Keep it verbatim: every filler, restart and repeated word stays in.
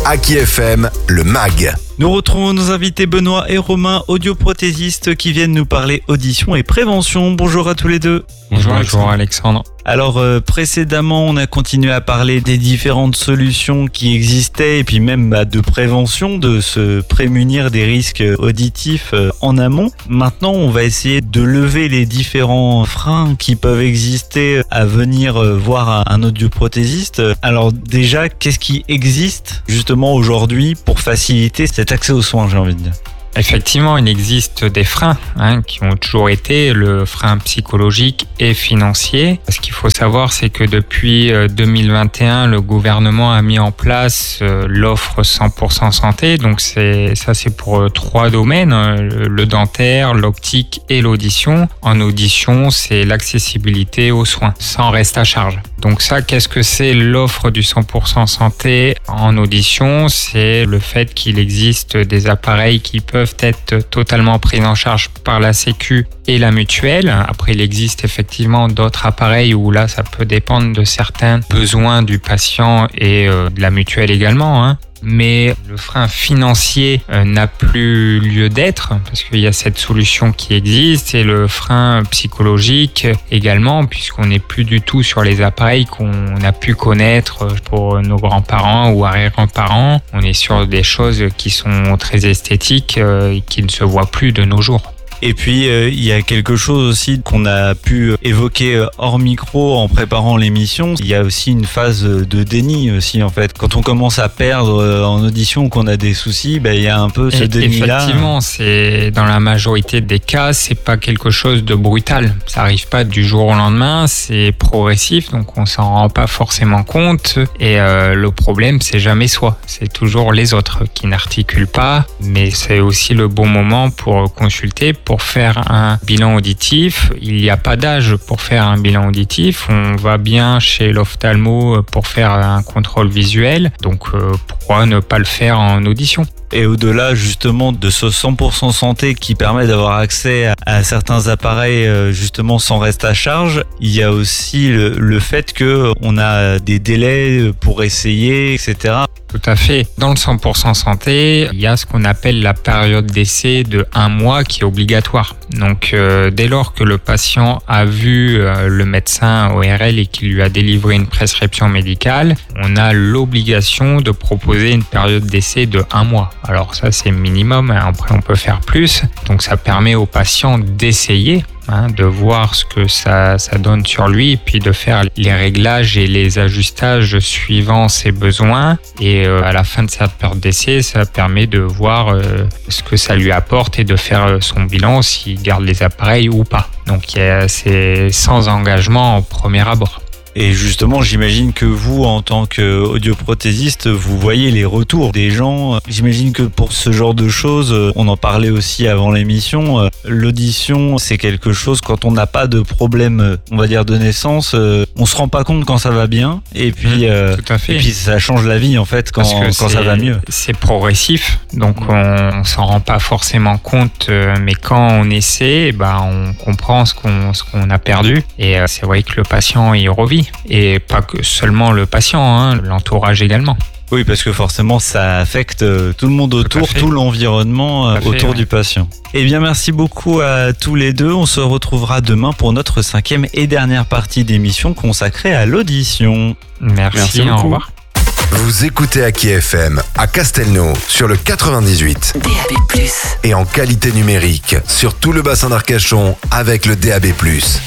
Aki F M, le M A G. Nous retrouvons nos invités Benoît et Romain, audioprothésistes, qui viennent nous parler audition et prévention. Bonjour à tous les deux. Bonjour, Bonjour Alexandre. Alors euh, précédemment, on a continué à parler des différentes solutions qui existaient et puis même bah, de prévention, de se prémunir des risques auditifs euh, en amont. Maintenant, on va essayer de lever les différents freins qui peuvent exister à venir euh, voir un, un audioprothésiste. Alors déjà, qu'est-ce qui existe justement aujourd'hui pour faciliter cet accès aux soins, j'ai envie de dire? Effectivement, il existe des freins hein, qui ont toujours été le frein psychologique et financier. Ce qu'il faut savoir, c'est que depuis deux mille vingt et un, le gouvernement a mis en place l'offre cent pour cent santé. Donc c'est, ça, c'est pour trois domaines, le dentaire, l'optique et l'audition. En audition, c'est l'accessibilité aux soins, sans reste à charge. Donc ça, qu'est-ce que c'est l'offre du cent pour cent santé en audition? C'est le fait qu'il existe des appareils qui peuvent être totalement pris en charge par la Sécu et la mutuelle. Après, il existe effectivement d'autres appareils où là, ça peut dépendre de certains besoins du patient et euh, de la mutuelle également, hein. Mais le frein financier euh, n'a plus lieu d'être parce qu'il y a cette solution qui existe, et le frein psychologique également, puisqu'on n'est plus du tout sur les appareils qu'on a pu connaître pour nos grands-parents ou arrière-grands-parents. On est sur des choses qui sont très esthétiques euh, et qui ne se voient plus de nos jours. Et puis, euh, il y a quelque chose aussi qu'on a pu évoquer hors micro en préparant l'émission. Il y a aussi une phase de déni aussi, en fait. Quand on commence à perdre en audition ou qu'on a des soucis, ben, il y a un peu ce déni-là. Effectivement, c'est, dans la majorité des cas, c'est pas quelque chose de brutal. Ça arrive pas du jour au lendemain, c'est progressif, donc on s'en rend pas forcément compte. Et euh, le problème, c'est jamais soi. C'est toujours les autres qui n'articulent pas. Mais c'est aussi le bon moment pour consulter, pour faire un bilan auditif. Il n'y a pas d'âge pour faire un bilan auditif. On va bien chez l'ophtalmo pour faire un contrôle visuel. Donc, euh, pourquoi ne pas le faire en audition ? Et au-delà justement de ce cent pour cent santé qui permet d'avoir accès à, à certains appareils justement sans reste à charge, il y a aussi le, le fait qu'on a des délais pour essayer, et cetera. Tout à fait. Dans le cent pour cent santé, il y a ce qu'on appelle la période d'essai de un mois qui est obligatoire. Donc euh, dès lors que le patient a vu euh, le médecin O R L et qu'il lui a délivré une prescription médicale, on a l'obligation de proposer une période d'essai de un mois. Alors ça, c'est minimum, hein. Après on peut faire plus. Donc ça permet au patient d'essayer, hein, de voir ce que ça, ça donne sur lui, et puis de faire les réglages et les ajustages suivant ses besoins. Et euh, à la fin de cette période d'essai, ça permet de voir euh, ce que ça lui apporte et de faire son bilan s'il garde les appareils ou pas. Donc c'est sans engagement au premier abord. Et justement, j'imagine que vous, en tant qu'audioprothésiste, vous voyez les retours des gens. J'imagine que pour ce genre de choses, on en parlait aussi avant l'émission, l'audition, c'est quelque chose, quand on n'a pas de problème, on va dire, de naissance, on se rend pas compte quand ça va bien. Et puis, mmh, tout à fait. Et puis ça change la vie, en fait, quand, quand ça va mieux. C'est progressif, donc on, on s'en rend pas forcément compte, mais quand on essaie, bah, on comprend ce qu'on, ce qu'on a perdu. Et c'est vrai que le patient, il revit. Et pas que seulement le patient, hein, l'entourage également. Oui, parce que forcément, ça affecte tout le monde autour, tout, tout l'environnement tout autour fait, du ouais. patient. Eh bien, merci beaucoup à tous les deux. On se retrouvera demain pour notre cinquième et dernière partie d'émission consacrée à l'audition. Merci, merci au revoir. Vous écoutez Aki F M à Castelnau sur le quatre-vingt-dix-huit. D A B plus. Et en qualité numérique sur tout le bassin d'Arcachon avec le D A B plus.